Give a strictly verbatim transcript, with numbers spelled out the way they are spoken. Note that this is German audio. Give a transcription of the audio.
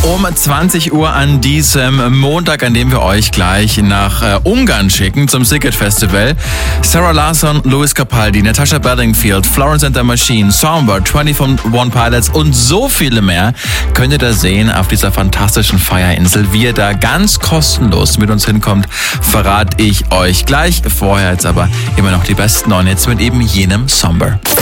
Um zwanzig Uhr an diesem Montag, an dem wir euch gleich nach äh, Ungarn schicken zum Siget Festival. Sarah Larsson, Lewis Capaldi, Natasha Bedingfield, Florence and the Machine, Songbird, twenty-one Pilots und so viele mehr könnt ihr da sehen auf dieser fantastischen Feierinsel. Wie ihr da ganz kostenlos mit uns hinkommt, verrate ich euch gleich. Vorher jetzt aber immer noch die besten neuen Hits mit eben jenem Somber.